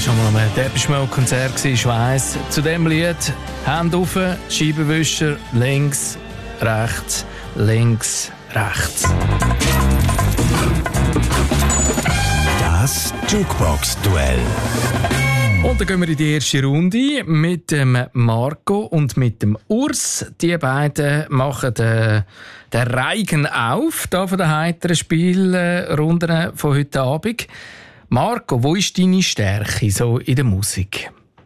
schon mal ein Depeche Mode Konzert ich weiss. Zu dem Lied Hände rauf, Scheibenwischer, links, rechts, links, rechts. Das Jukebox-Duell. Und dann gehen wir in die erste Runde mit dem Marco und mit dem Urs. Die beiden machen den Reigen auf, da von den heiteren Spielrunden von heute Abend. Marco, wo ist deine Stärke so in der Musik?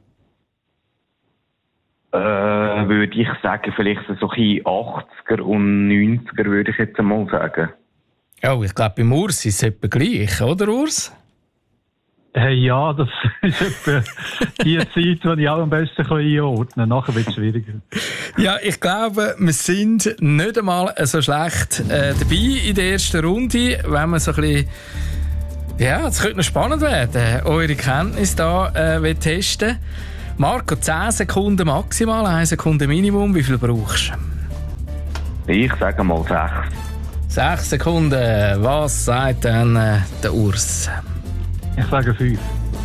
Würde ich sagen, vielleicht so ein 80er und 90er, würde ich jetzt einmal sagen. Oh, ich glaube, beim Urs ist es etwa gleich, oder Urs? Hey, ja, das ist etwa die Zeit, die ich auch am besten einordnen kann. Nachher wird es schwieriger. Ja, ich glaube, wir sind nicht einmal so schlecht dabei in der ersten Runde, wenn man so ein bisschen... Ja, es könnte noch spannend werden, eure Kenntnis da testen. Marco, 10 Sekunden maximal, 1 Sekunde Minimum. Wie viel brauchst du? Ich sage mal 6. 6 Sekunden. Was sagt denn der Urs? Ich sage 5.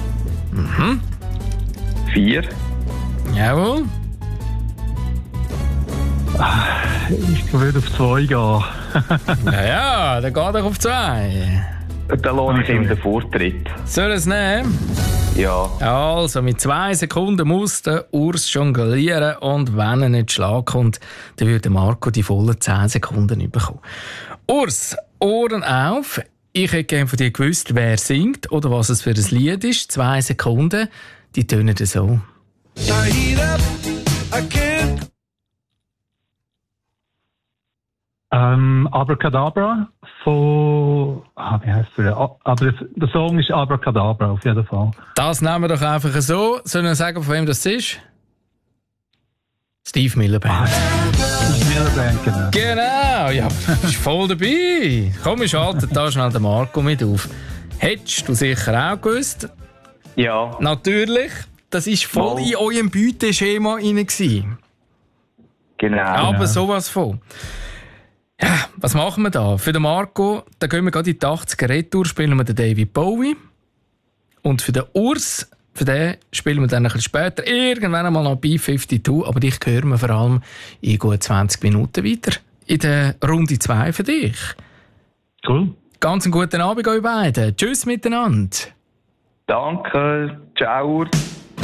4. Jawohl. Ich würde auf 2 gehen. Ja, dann geht er auf 2. Dann lohne ich ihm den Vortritt. Soll es nehmen? Ja. Also, mit 2 Sekunden muss der Urs jonglieren und wenn er nicht Schlag kommt, dann würde Marco die vollen 10 Sekunden bekommen. Urs, Ohren auf. Ich hätte gerne von dir gewusst, wer singt oder was es für ein Lied ist. 2 Sekunden, die tönen so. Abracadabra von... wie heisst der? Aber der Song ist Abracadabra auf jeden Fall. Das nehmen wir doch einfach so. Sollen wir sagen, von wem das ist? Steve Miliband. Steve Miliband, genau. Genau, ja, bist voll dabei. Komm, wir schalten da schnell den Marco mit auf. Hättest du sicher auch gewusst? Ja. Natürlich. Das war voll in eurem Beuteschema rein. Genau. Aber sowas von. Ja, was machen wir da? Für den Marco, da gehen wir gerade in die 80er Retour, spielen wir den David Bowie. Und für den Urs, für den spielen wir dann ein bisschen später, irgendwann einmal noch B-52, aber dich hören wir vor allem in gut 20 Minuten weiter. In der Runde 2 für dich. Cool. Ganz einen guten Abend euch beiden. Tschüss miteinander. Danke. Ciao.